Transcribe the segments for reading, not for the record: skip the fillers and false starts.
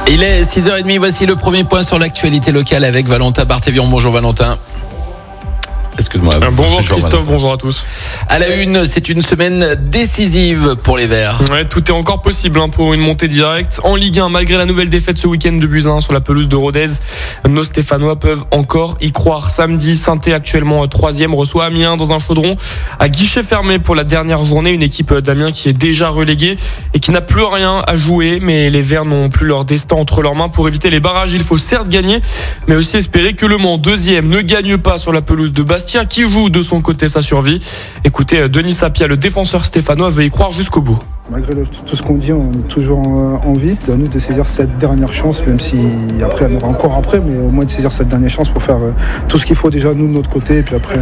Il est 6h30, voici le premier point sur l'actualité locale avec Valentin Barthévion. Bonjour Valentin. Excuse-moi. Bonjour Christophe, Valentin. Bonjour à tous. À la une, c'est une semaine décisive pour les Verts. Ouais, tout est encore possible pour une montée directe. En Ligue 1, malgré la nouvelle défaite ce week-end de Buzyn sur la pelouse de Rodez, nos Stéphanois peuvent encore y croire. Samedi, Saint-Étienne, actuellement 3e, reçoit Amiens dans un chaudron à guichet fermé pour la dernière journée. Une équipe d'Amiens qui est déjà reléguée et qui n'a plus rien à jouer. Mais les Verts n'ont plus leur destin entre leurs mains. Pour éviter les barrages, il faut certes gagner, mais aussi espérer que Le Mans, 2e, ne gagne pas sur la pelouse de Bastia, qui joue de son côté sa survie. Écoutez, Denis Sapia, le défenseur stéphanois, veut y croire jusqu'au bout. Malgré tout ce qu'on dit, on est toujours envie de nous de saisir cette dernière chance, même si après, il y en aura encore après, mais au moins de saisir cette dernière chance pour faire tout ce qu'il faut déjà nous de notre côté, et puis après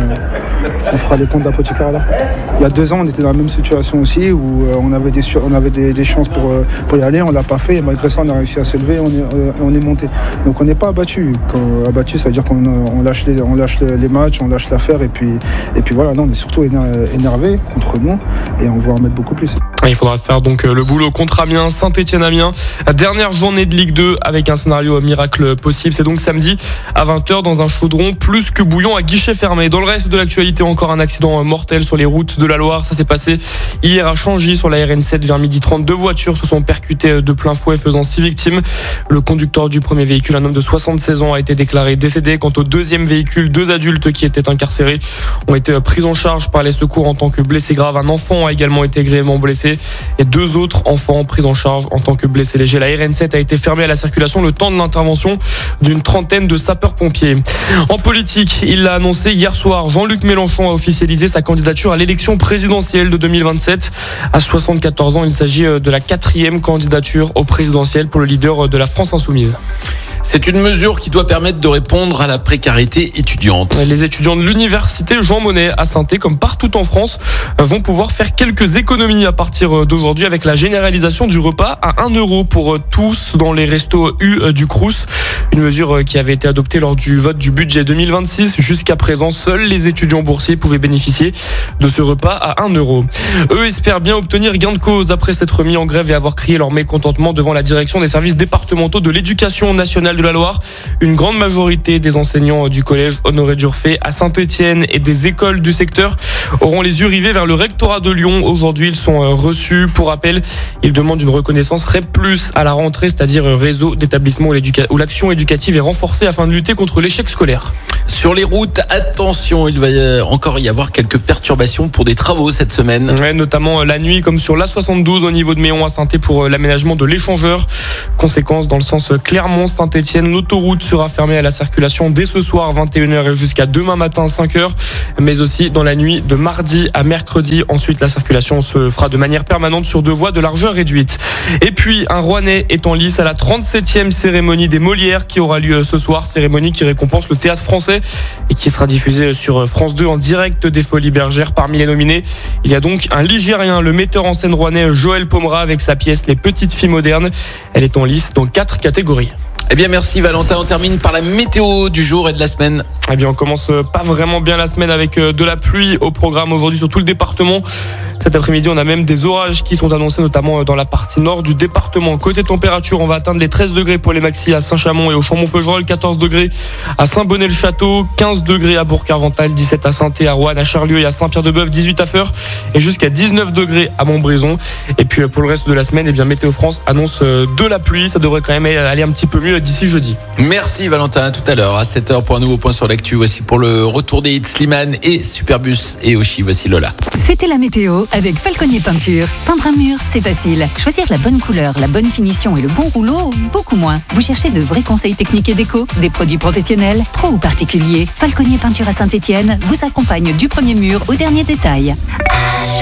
on fera les comptes d'apothicaire à la fin. Il y a 2 ans, on était dans la même situation aussi, où on avait des chances pour y aller, on l'a pas fait, et malgré ça, on a réussi à se lever, on est monté. Donc on n'est pas abattu. Quand abattu, ça veut dire qu'on lâche les matchs, on lâche l'affaire, et puis voilà, non, on est surtout énervé contre nous, et on va en mettre beaucoup plus. Il faudra faire donc le boulot contre Amiens, Saint-Étienne-Amiens. Dernière journée de Ligue 2 avec un scénario miracle possible. C'est donc samedi à 20h dans un chaudron plus que bouillant à guichet fermé. Dans le reste de l'actualité, encore un accident mortel sur les routes de la Loire. Ça s'est passé hier à Changy sur la RN7 vers 12h30. 2 voitures se sont percutées de plein fouet faisant 6 victimes. Le conducteur du premier véhicule, un homme de 76 ans, a été déclaré décédé. Quant au deuxième véhicule, 2 adultes qui étaient incarcérés ont été pris en charge par les secours en tant que blessés graves. Un enfant a également été grièvement blessé et 2 autres enfants pris en charge en tant que blessés légers. La RN7 a été fermée à la circulation le temps de l'intervention d'une trentaine de sapeurs-pompiers. En politique, il l'a annoncé hier soir, Jean-Luc Mélenchon a officialisé sa candidature à l'élection présidentielle de 2027. À 74 ans, il s'agit de la 4e candidature au présidentiel pour le leader de la France Insoumise. C'est une mesure qui doit permettre de répondre à la précarité étudiante. Les étudiants de l'université Jean Monnet à Saint-Étienne, comme partout en France, vont pouvoir faire quelques économies à partir d'aujourd'hui avec la généralisation du repas à 1 € pour tous dans les restos U du Crous. Une mesure qui avait été adoptée lors du vote du budget 2026. Jusqu'à présent, seuls les étudiants boursiers pouvaient bénéficier de ce repas à 1 €. Eux espèrent bien obtenir gain de cause après s'être mis en grève et avoir crié leur mécontentement devant la direction des services départementaux de l'éducation nationale de la Loire. Une grande majorité des enseignants du collège Honoré d'Urfé à Saint-Étienne et des écoles du secteur auront les yeux rivés vers le rectorat de Lyon. Aujourd'hui, ils sont reçus. Pour rappel, ils demandent une reconnaissance REP+ à la rentrée, c'est-à-dire réseau d'établissements où l'action éducative est renforcée afin de lutter contre l'échec scolaire. Sur les routes, attention, il va encore y avoir quelques perturbations pour des travaux cette semaine. Ouais, notamment la nuit, comme sur l'A72 au niveau de Méon à Saint-Étienne pour l'aménagement de l'échangeur. Conséquence, dans le sens Clermont-Saint-Étienne, l'autoroute sera fermée à la circulation dès ce soir 21h et jusqu'à demain matin 5h, mais aussi dans la nuit de mardi à mercredi. Ensuite, la circulation se fera de manière permanente sur 2 voies de largeur réduite. Et puis, un Rouennais est en lice à la 37e cérémonie des Molières qui aura lieu ce soir. Cérémonie qui récompense le théâtre français et qui sera diffusée sur France 2 en direct des Folies Bergères. Parmi les nominés, il y a donc un Ligérien, le metteur en scène rouennais Joël Pomera avec sa pièce Les Petites Filles Modernes. Elle est en lice dans 4 catégories. Eh bien merci Valentin, on termine par la météo du jour et de la semaine. Eh bien on commence pas vraiment bien la semaine avec de la pluie au programme aujourd'hui sur tout le département. Cet après-midi, on a même des orages qui sont annoncés, notamment dans la partie nord du département. Côté température, on va atteindre les 13 degrés pour les maxis à Saint-Chamond et au Chambon-Feugerolles, 14 degrés à Saint-Bonnet-le-Château, 15 degrés à Bourg-Carvental, 17 à Saint-Étienne, à Roanne, à Charlieu et à Saint-Pierre-de-Bœuf, 18 à Feurs et jusqu'à 19 degrés à Montbrison. Et puis pour le reste de la semaine, eh bien Météo France annonce de la pluie. Ça devrait quand même aller un petit peu mieux d'ici jeudi. Merci Valentin, à tout à l'heure à 7h pour un nouveau point sur l'actu. Voici pour le retour des hits Slimane et Superbus et Oshi. Voici Lola. C'était la météo avec Falconier Peinture. Peindre un mur, c'est facile. Choisir la bonne couleur, la bonne finition et le bon rouleau, beaucoup moins. Vous cherchez de vrais conseils techniques et déco, des produits professionnels, pro ou particuliers. Falconier Peinture à Saint-Étienne vous accompagne du premier mur au dernier détail.